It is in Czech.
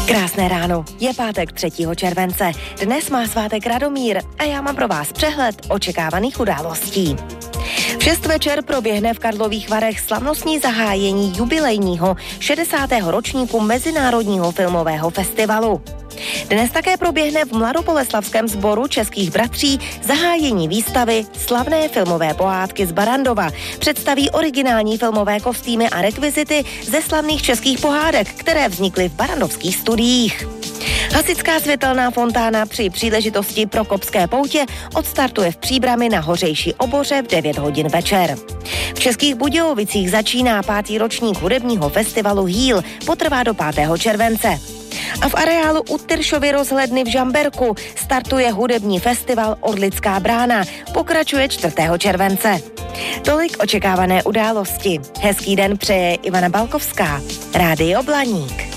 Krásné ráno, je pátek 3. července. Dnes má svátek Radomír a já mám pro vás přehled očekávaných událostí. V 6 večer proběhne v Karlových Varech slavnostní zahájení jubilejního 60. ročníku Mezinárodního filmového festivalu. Dnes také proběhne v Mladoboleslavském sboru Českých bratří zahájení výstavy Slavné filmové pohádky z Barrandova. Představí originální filmové kostýmy a rekvizity ze slavných českých pohádek, které vznikly v barrandovských studiích. Hasičská světelná fontána při příležitosti Prokopské poutě odstartuje v Příbrami na Hořejší Oboře v 9 hodin večer. V Českých Budějovicích začíná 5. ročník hudebního festivalu Hýl, potrvá do 5. července. A v areálu u Tyršovy rozhledny v Žamberku startuje hudební festival Orlická brána, pokračuje 4. července. Tolik očekávané události. Hezký den přeje Ivana Balkovská, Rádio Blaník.